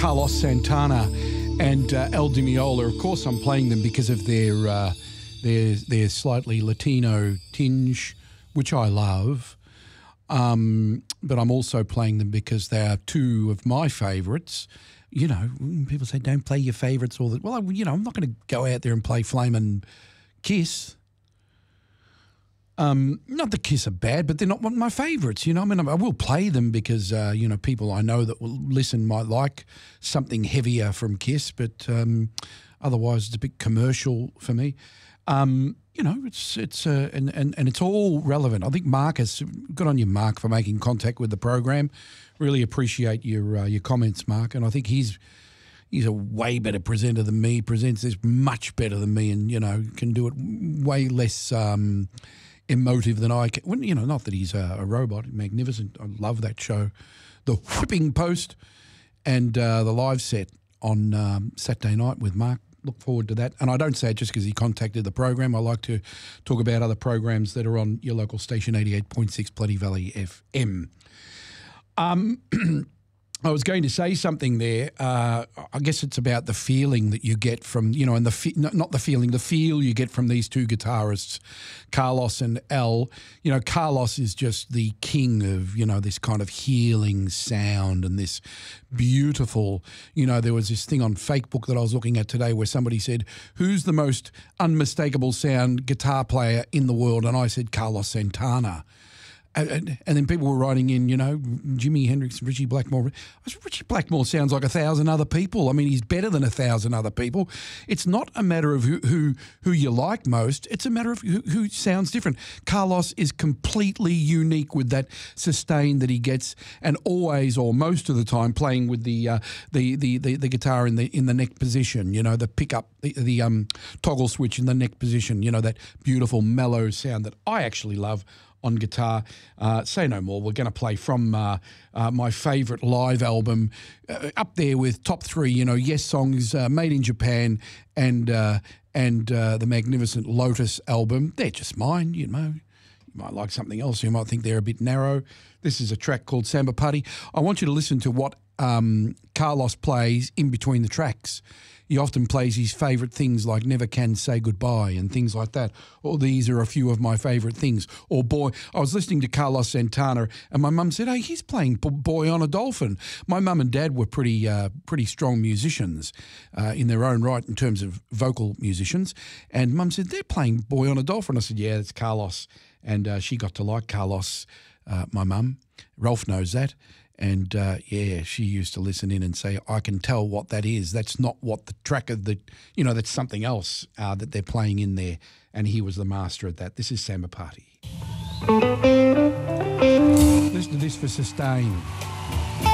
Carlos Santana and El Di Meola. Of course, I'm playing them because of their slightly Latino tinge, which I love. But I'm also playing them because they are two of my favourites. You know, people say don't play your favourites all the well. I'm not going to go out there and play Flamin' Kiss. Not that Kiss are bad, but they're not one of my favourites. You know, I mean, I will play them because people I know that will listen might like something heavier from Kiss, but otherwise it's a bit commercial for me. And it's all relevant. I think Mark has good on you, Mark, for making contact with the program. Really appreciate your comments, Mark. And I think he's a way better presenter than me. Presents this much better than me, and can do it way less emotive than I can. Well, not that he's a robot. Magnificent. I love that show, The Whipping Post, and the live set on Saturday night with Mark. Look forward to that. And I don't say it just because he contacted the program. I like to talk about other programs that are on your local station, 88.6 Bloody Valley FM. I was going to say something there. I guess it's about the feeling that you get from, and not the feeling, the feel you get from these two guitarists, Carlos and El. Carlos is just the king of, this kind of healing sound and this beautiful, there was this thing on Fakebook that I was looking at today where somebody said, who's the most unmistakable sound guitar player in the world? And I said, Carlos Santana. And then people were writing in, Jimi Hendrix, Richie Blackmore. I said, Richie Blackmore sounds like 1,000 other people. I mean, he's better than 1,000 other people. It's not a matter of who you like most. It's a matter of who sounds different. Carlos is completely unique with that sustain that he gets, and always or most of the time playing with the guitar in the neck position. The pickup, the toggle switch in the neck position. That beautiful mellow sound that I actually love on guitar. Say no more. We're going to play from my favourite live album, up there with top 3, Yes songs, Made in Japan, and the magnificent Lotus album. They're just mine, You might like something else. You might think they're a bit narrow. This is a track called Samba Party. I want you to listen to what Carlos plays in between the tracks. He often plays his favourite things like Never Can Say Goodbye and things like that. Or these are a few of my favourite things. Or Boy, I was listening to Carlos Santana and my mum said, hey, he's playing Boy on a Dolphin. My mum and dad were pretty strong musicians in their own right in terms of vocal musicians. And mum said, they're playing Boy on a Dolphin. I said, yeah, it's Carlos. And she got to like Carlos, my mum. Ralph knows that. And, she used to listen in and say, I can tell what that is. That's not what the track of the, that's something else that they're playing in there. And he was the master at that. This is Samba Party. Listen to this for sustain.